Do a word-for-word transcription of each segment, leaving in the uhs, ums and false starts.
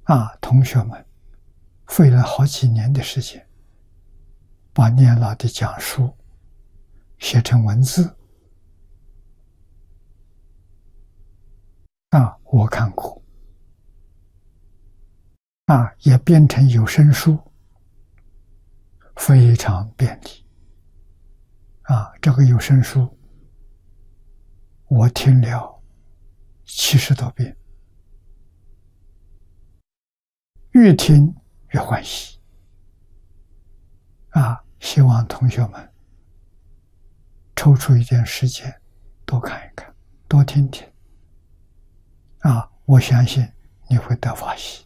啊，同学们费了好几年的时间，把念老的讲述写成文字。啊，我看过。啊，也编成有声书，非常便利。啊，这个有声书我听了七十多遍，越听越欢喜。啊，希望同学们抽出一点时间多看一看，多听听。啊，我相信你会得法喜。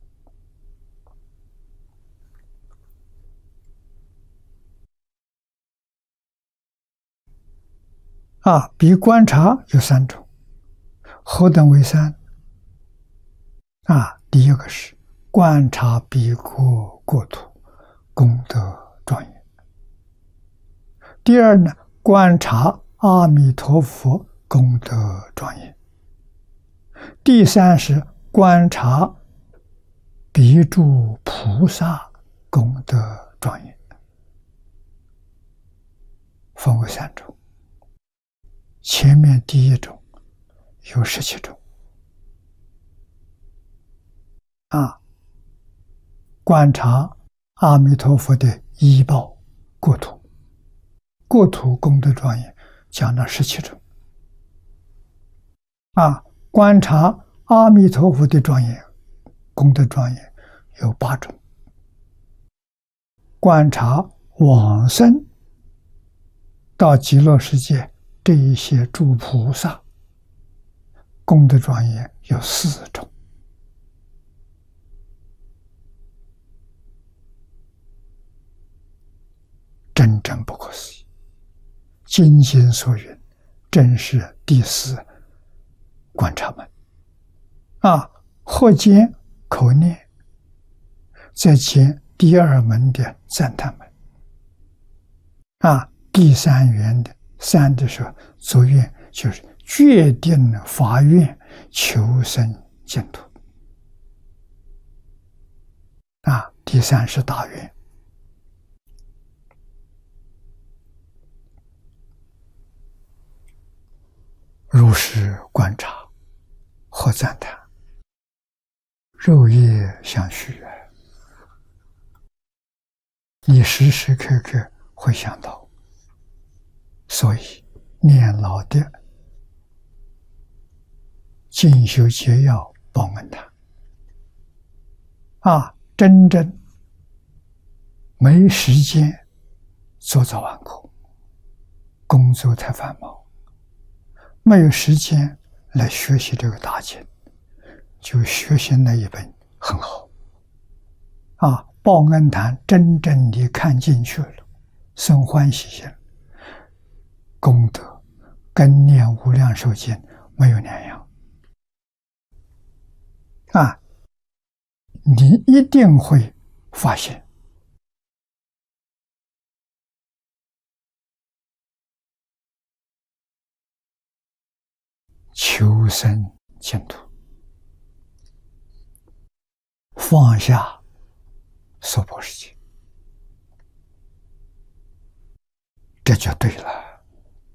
啊，比观察有三种，何等为三？啊，第一个是观察彼国国土，功德庄严。第二呢，观察阿弥陀佛，功德庄严。第三是观察彼诸菩萨，功德庄严。分为三种。前面第一种有十七种。啊，观察阿弥陀佛的依报国土，国土功德庄严讲了十七种。啊，观察阿弥陀佛的庄严功德庄严有八种。观察往生到极乐世界这一些诸菩萨功德庄严有四种。真正不可思议，经心所云，正是第四观察门。啊，或见口念，再见第二门的赞叹门。啊，第三缘的三的时候，作愿就是决定发愿求生净土。啊，第三是大愿。如是观察，或赞叹，肉业相续，你时时刻刻会想到，所以念老的进修节要报恩堂。啊，真正没时间做早晚课，工作太繁忙，没有时间来学习这个大经，就学习那一本很好。啊，报恩坛真正地看进去了，生欢喜心，功德跟念无量寿经没有两样。啊，你一定会发现，求生净土，放下娑婆世界，这就对了。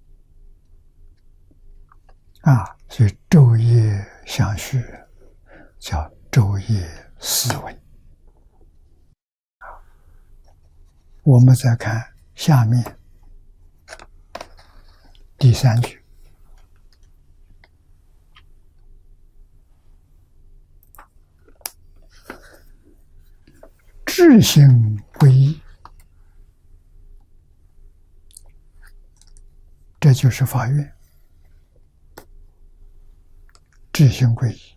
啊，所以昼夜相续叫昼夜思维。我们再看下面第三句，智行归一，这就是法愿。智行归一，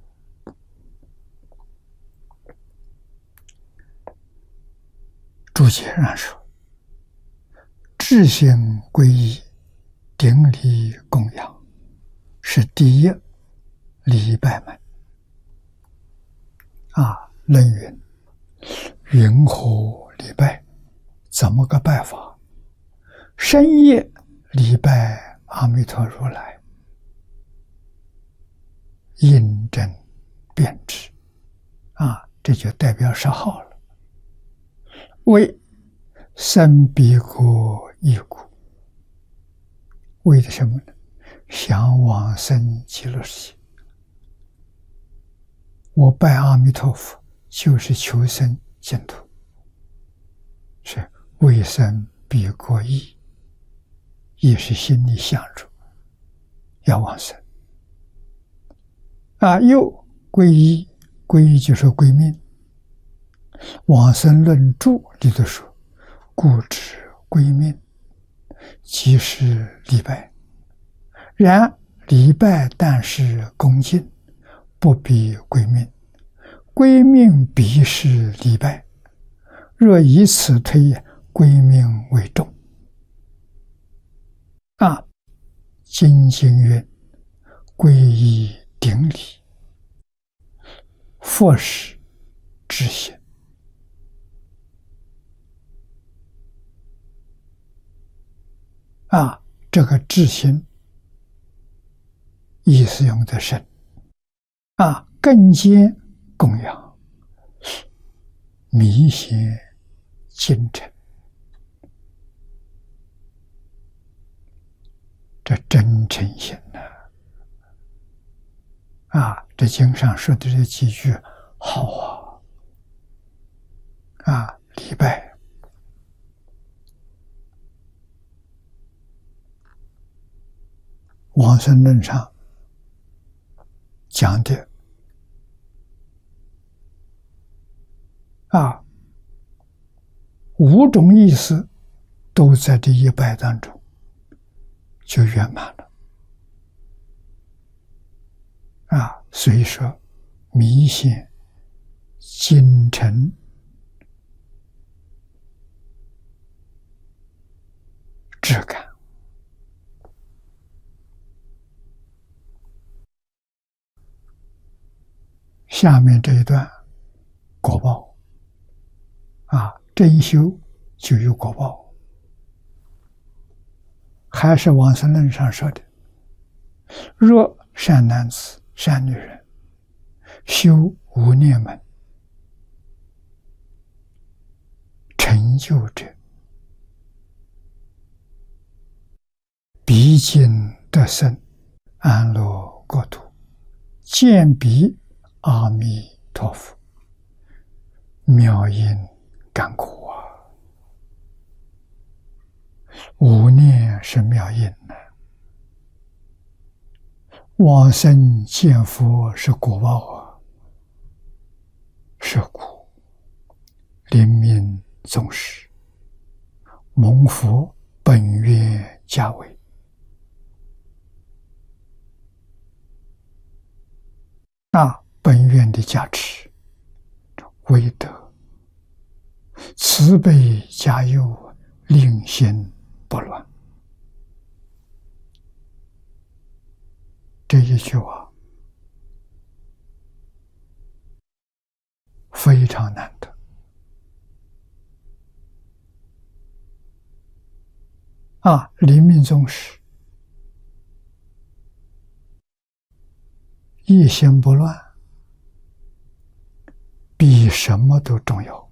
注解上说，智行归一，顶礼供养，是第一礼拜门。啊，论云，云何礼拜？怎么个拜法？深夜礼拜阿弥陀如来，印证辩知。 啊，这就代表十号了。为生彼国异故，为的什么呢？想往生极乐世界。我拜阿弥陀佛，就是求生净土，是为生彼国异，也是心里想着要往生。啊，又皈依，皈依就是归命。往生论注里头说，故知归命，即是礼拜。然礼拜但是恭敬，不必归命。归命必是礼拜，若以此推，归命为重。啊，经经云：皈依顶礼，佛是知行。啊，这个知行意思用的深。啊，更兼供养，弥显精诚。这真诚心呢？啊，这经上说的这几句好啊！啊，礼拜。往生论上讲的啊，五种意思都在这一拜当中就圆满了啊。所以说，弥显精诚质感。下面这一段果报啊，真修就有果报，还是往生论上说的：若善男子、善女人修无念门，成就者，必尽得生安乐国土，见彼阿弥陀佛，妙音甘苦啊！无念是妙音呢，往生见佛是果报啊，是苦。临命终时，蒙佛本愿加为。那本愿的加持，威德慈悲加佑，令心不乱。这一句话非常难得啊！临命终时，一心不乱，比什么都重要。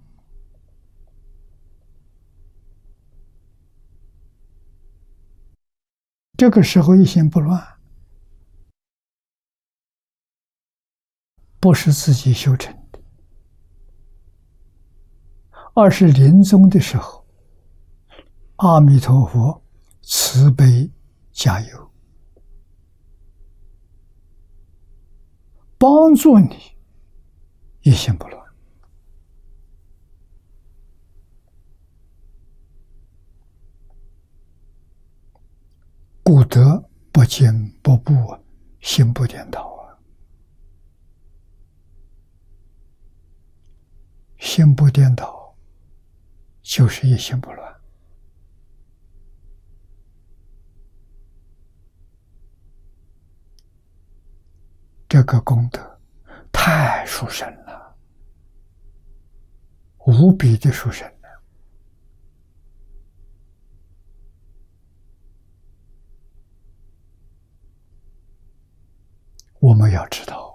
这个时候一心不乱，不是自己修成的，而是临终的时候，阿弥陀佛慈悲加油，帮助你一心不乱。故得不惊不怖，心不颠倒啊！心不颠倒，就是一心不乱。这个功德太殊胜了，无比的殊胜。我们要知道，